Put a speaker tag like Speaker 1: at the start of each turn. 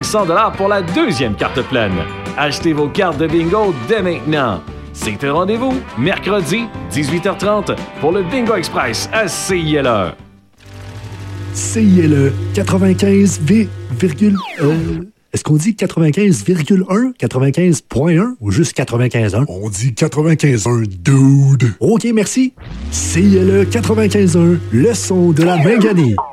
Speaker 1: $100 pour la deuxième carte pleine. Achetez vos cartes de bingo dès maintenant. C'est un rendez-vous, mercredi, 18h30, pour le Bingo Express à CILE.
Speaker 2: CILE 95, est-ce qu'on dit 95,1, 95.1 ou juste 95.1?
Speaker 3: On dit 95.1, dude.
Speaker 2: OK, merci. CILE 95.1, le son de la main gagnée.